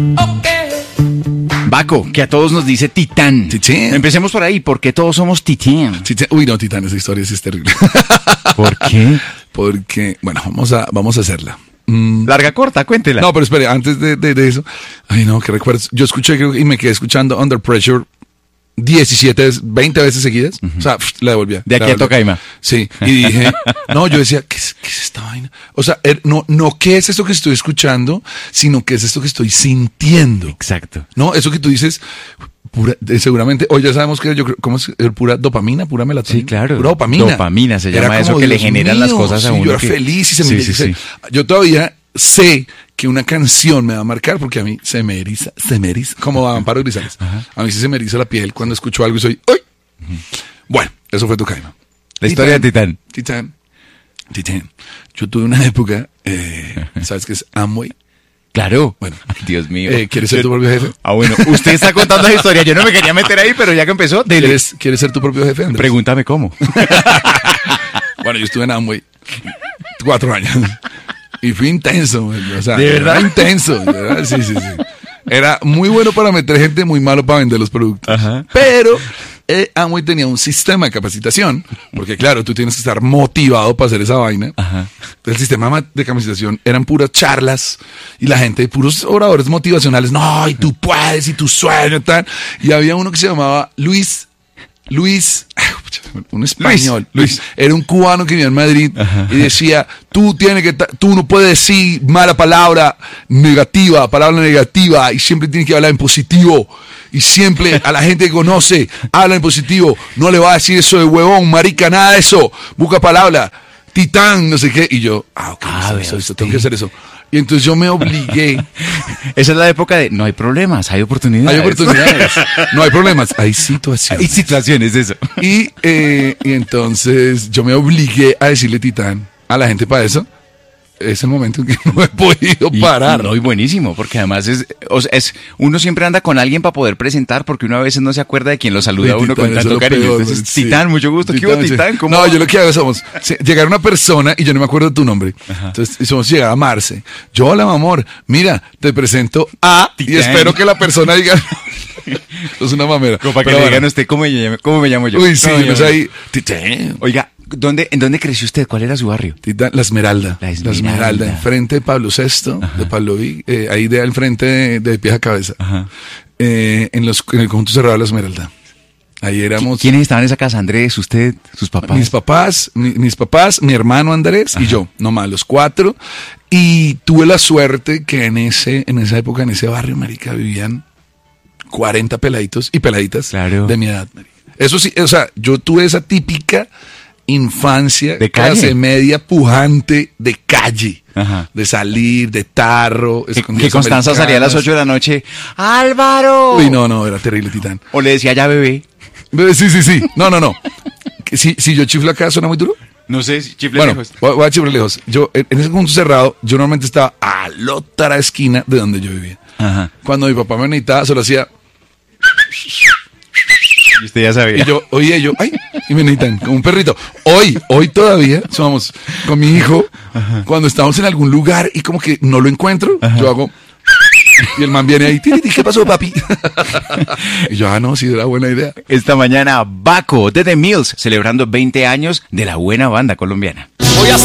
Baco, que a todos nos dice Titán. Titán. Empecemos por ahí, porque todos somos Titán. Uy, no, Titán, esa historia sí es terrible. ¿Por qué? Porque, bueno, vamos a hacerla. Larga, corta, cuéntela. No, pero espere, antes de eso. Ay, no, que recuerdos. Yo escuché y me quedé escuchando Under Pressure 20 veces seguidas. O sea, la devolvía. De aquí a Tocaima. Sí, y dije, no, yo decía, ¿qué es esta vaina? O sea, no ¿qué es esto que estoy escuchando? Sino ¿qué es esto que estoy sintiendo? Exacto. No, eso que tú dices, seguramente, hoy ya sabemos que yo creo, ¿cómo es? Pura dopamina, pura melatonina. Sí, claro. Pura dopamina. Dopamina se llama Era eso como, que le Dios generan mío, las cosas a sí, uno. Yo era feliz y se me sí. Yo todavía sé que una canción me va a marcar porque a mí se me eriza, como a Amparo Grisales. A mí sí se me eriza la piel cuando escucho algo y soy, ¡ay! Bueno, eso fue Tocaima. La historia de Titán. Titán. Yo tuve una época, ¿sabes qué es Amway? Claro. Bueno, Dios mío. ¿Quieres ser tu propio jefe? Ah, bueno, usted está contando la historia. Yo no me quería meter ahí, pero ya que empezó, dele. ¿Quieres ser tu propio jefe, Andrés? Pregúntame cómo. Bueno, yo estuve en Amway 4 años. Y fui intenso, o sea, ¿de verdad? Era intenso, ¿verdad? Sí. Era muy bueno para meter gente, muy malo para vender los productos. Ajá. Pero Amway tenía un sistema de capacitación, porque claro, tú tienes que estar motivado para hacer esa vaina. Ajá. El sistema de capacitación eran puras charlas y la gente, puros oradores motivacionales. No, y tú puedes, y tu sueño, tal. Y había uno que se llamaba Luis, un español. Luis. Era un cubano que vivía en Madrid. Ajá. Y decía, tú no puedes decir mala palabra negativa, y siempre tienes que hablar en positivo. Y siempre a la gente que conoce, habla en positivo. No le va a decir eso de huevón, marica, nada de eso. Busca palabra, Titán, no sé qué. Y yo, ok, tengo que hacer eso. Y entonces yo me obligué. Esa es la época de no hay problemas, hay oportunidades. No hay problemas, hay situaciones. Hay situaciones, eso. Y entonces yo me obligué a decirle Titán a la gente para eso. Es el momento en que no he podido parar. Y buenísimo, porque además uno siempre anda con alguien para poder presentar, porque uno a veces no se acuerda de quién lo saluda a uno con tanto cariño. Entonces, sí. Titán, mucho gusto. ¿Qué hubo, Titán? ¿Cómo? No, yo lo que hago somos llegar a una persona y yo no me acuerdo de tu nombre. Ajá. Entonces llegaba a Marce. Yo, hola, mi amor, mira, te presento a Titán. Y espero que la persona diga. Eso es una mamera. Como para que le digan a usted cómo me llamo yo. Uy, sí, no sé ahí. Titán. Oiga, ¿en dónde creció usted? ¿Cuál era su barrio? La Esmeralda. La Esmeralda, enfrente de Pablo VI, de Pablo Vic, ahí al frente de pies a cabeza. Ajá. En el conjunto cerrado de la Esmeralda. Ahí éramos. ¿Quiénes estaban en esa casa? Andrés, usted, sus papás. Mis papás, mi hermano Andrés. Ajá. Y yo, nomás los 4. Y tuve la suerte que en esa época, en ese barrio, marica, vivían 40 peladitos y peladitas, claro, de mi edad, marica. Eso sí, o sea, yo tuve esa típica infancia, de clase media, pujante, de calle. Ajá. De salir, de tarro. Que Constanza salía a las 8 de la noche. ¡Álvaro! Uy, no, era terrible, Titán. O le decía, ya bebé. Sí. No. Si yo chiflo acá, ¿suena muy duro? No sé, si chifle lejos. Voy a chiflar lejos. Yo, en ese punto cerrado, yo normalmente estaba a la otra esquina de donde yo vivía. Ajá. Cuando mi papá me necesitaba, solo hacía. Y usted ya sabía. Y yo, ay, y me necesitan, como un perrito. Hoy todavía, somos con mi hijo, ajá, cuando estamos en algún lugar y como que no lo encuentro, ajá, yo hago. Y el man viene ahí, ¿qué pasó, papi? Y yo, no, sí, era buena idea. Esta mañana, Baco de The Mills, celebrando 20 años de la buena banda colombiana.